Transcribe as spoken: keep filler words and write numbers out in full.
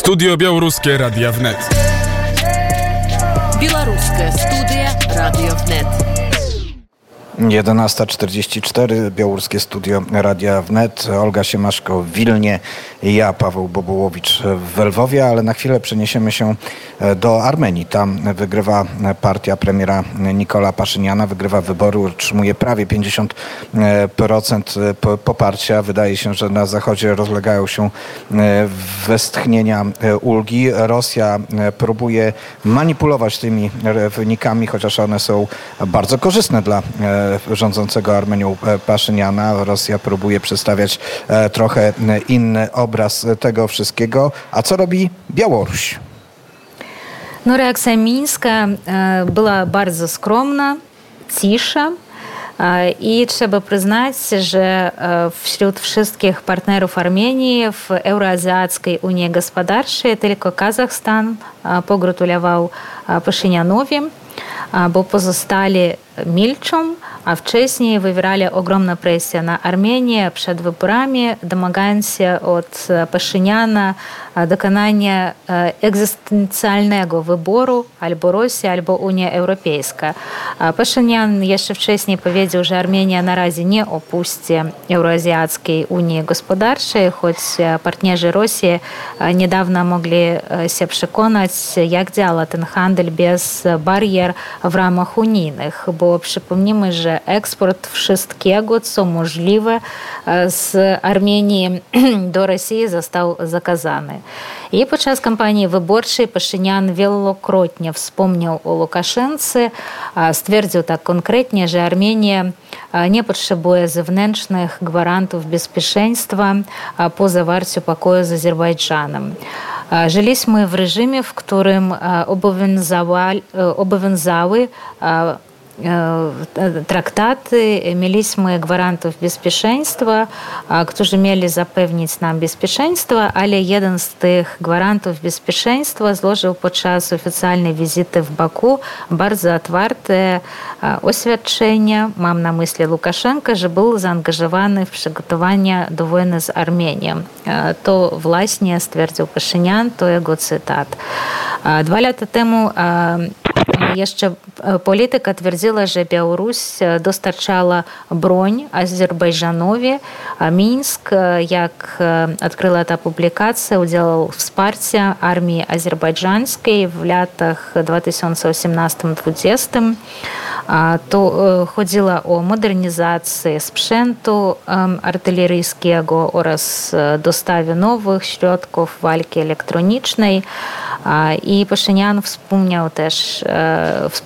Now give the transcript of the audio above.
Studio Białoruskie Radia Wnet. Białoruskie Studio Radio Wnet. jedenasta czterdzieści cztery, Białoruskie Studio Radia Wnet. Olga Siemaszko w Wilnie, ja, Paweł Bobołowicz w Lwowie, ale na chwilę przeniesiemy się do Armenii. Tam wygrywa partia premiera Nikola Paszyniana, wygrywa wybory, otrzymuje prawie pięćdziesiąt procent poparcia. Wydaje się, że na Zachodzie rozlegają się westchnienia ulgi. Rosja próbuje manipulować tymi wynikami, chociaż one są bardzo korzystne dla rządzącego Armenią Paszyniana. Rosja próbuje przedstawiać trochę inny obraz tego wszystkiego. A co robi Białoruś? No, reakcja mińska była bardzo skromna, cisza. I trzeba przyznać, że wśród wszystkich partnerów Armenii w Euroazjatyckiej Unii Gospodarczej tylko Kazachstan pogratulował Paszynianowi, bo pozostali milczą, a wcześniej wywierali ogromną presję na Armenię przed wyborami, domagając się od Paszyniana dokonania egzystencjalnego wyboru albo Rosja, albo Unia Europejska. Paszynian jeszcze wcześniej powiedział, że Armenia na razie nie opuści Euroazjatyckiej Unii Gospodarczej, choć partnerzy Rosji niedawno mogli się przekonać, jak działa ten handel bez barier w ramach unijnych, bo przypomnijmy, że eksport wszystkiego, co możliwe z Armenii do Rosji został zakazany. I podczas kampanii wyborczej Paszynian wielokrotnie wspomniał o Łukaszence, stwierdził tak konkretnie, że Armenia nie potrzebuje zewnętrznych gwarantów bezpieczeństwa po zawarciu pokoju z Azerbejdżanem. Żyliśmy w reżimie, w którym obowiązywały traktaty, mieliśmy gwarantów bezpieczeństwa, którzy mieli zapewnić nam bezpieczeństwo, ale jeden z tych gwarantów bezpieczeństwa złożył podczas oficjalnej wizyty w Baku bardzo otwarte oświadczenie, mam na myśli Łukaszenkę, że był zaangażowany w przygotowanie do wojny z Armenią. To właśnie stwierdził Paszynian, to jego cytat. Dwa lata temu jeszcze polityka twierdziła, że Białoruś dostarczała broń Azerbejdżanowi. Mińsk, jak odkryła ta publikacja, udzielał wsparcia armii azerbejdżańskiej w latach dwa tysiące osiemnastym dwudziestym. To chodziło o modernizację sprzętu artyleryjskiego oraz dostawie nowych środków walki elektronicznej. I Paszynian wspomniał też